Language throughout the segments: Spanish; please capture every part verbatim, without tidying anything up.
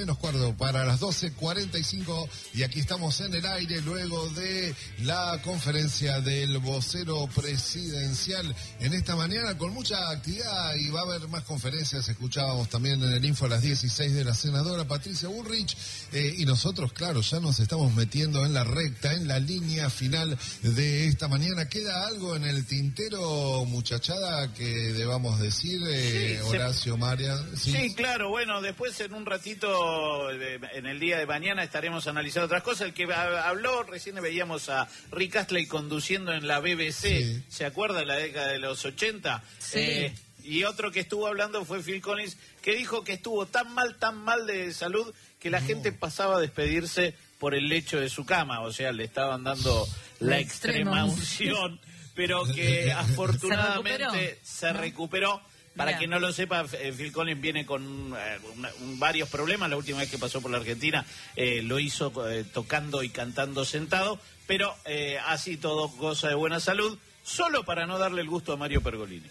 menos cuarto para las doce cuarenta y cinco y aquí estamos en el aire luego de la conferencia del vocero presidencial en esta mañana con mucha actividad y va a haber más conferencias. Escuchábamos también en el info a las dieciséis de la senadora Patricia Bullrich eh, y nosotros, claro, ya nos estamos metiendo en la recta, en la línea final de esta mañana. ¿Queda algo en el tintero, muchachada, que debamos decir, eh, sí, Horacio, se... Marian? ¿Sí? Sí, claro, bueno, después en un ratito, en el día de mañana, estaremos analizando otras cosas. El que habló, recién veíamos a Rick Astley conduciendo en la B B C, sí. ¿Se acuerda de la década de los ochenta? Sí. Eh, y otro que estuvo hablando fue Phil Collins, que dijo que estuvo tan mal, tan mal de salud, que la no. gente pasaba a despedirse por el lecho de su cama, o sea, le estaban dando la, la extrema unción, pero que afortunadamente se recuperó. Se recuperó. Para quien no lo sepa, Phil Collins viene con eh, una, un, varios problemas. La última vez que pasó por la Argentina eh, lo hizo eh, tocando y cantando sentado, pero eh, así todo goza de buena salud, solo para no darle el gusto a Mario Pergolini.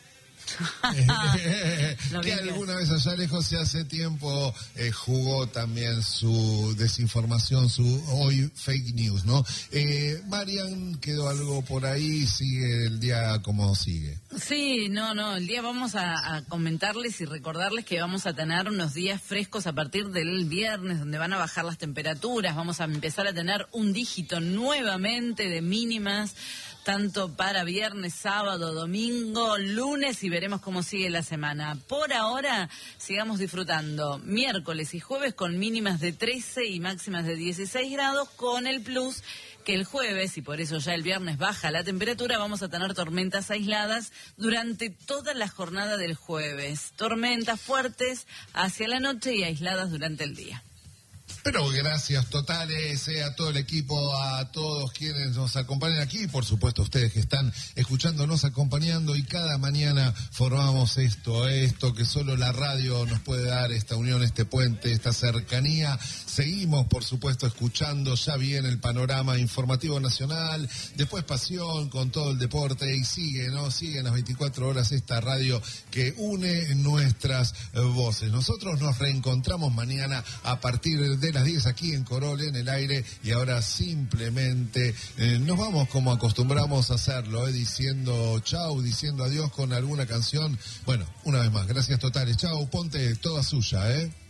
Que alguna vez allá lejos y hace tiempo eh, jugó también su desinformación, su hoy fake news, ¿no? Eh, Marian, ¿quedó algo por ahí? ¿Sigue el día como sigue? Sí, no, no, el día vamos a, a comentarles y recordarles que vamos a tener unos días frescos a partir del viernes, donde van a bajar las temperaturas, vamos a empezar a tener un dígito nuevamente de mínimas, tanto para viernes, sábado, domingo, lunes y veremos cómo sigue la semana. Por ahora, sigamos disfrutando miércoles y jueves con mínimas de trece y máximas de dieciséis grados, con el plus que el jueves, y por eso ya el viernes baja la temperatura, vamos a tener tormentas aisladas durante toda la jornada del jueves. Tormentas fuertes hacia la noche y aisladas durante el día. Pero gracias totales eh, a todo el equipo, a todos quienes nos acompañan aquí, por supuesto ustedes que están escuchándonos, acompañando, y cada mañana formamos esto, esto que solo la radio nos puede dar, esta unión, este puente, esta cercanía. Seguimos, por supuesto, escuchando, ya viene el panorama informativo nacional, después pasión con todo el deporte, y sigue, ¿no? Siguen las veinticuatro horas esta radio que une nuestras eh, voces. Nosotros nos reencontramos mañana a partir de las diez aquí en Corol, en el aire, y ahora simplemente eh, nos vamos como acostumbramos a hacerlo, eh, diciendo chau, diciendo adiós con alguna canción. Bueno, una vez más, gracias totales, chau, ponte toda suya, ¿eh?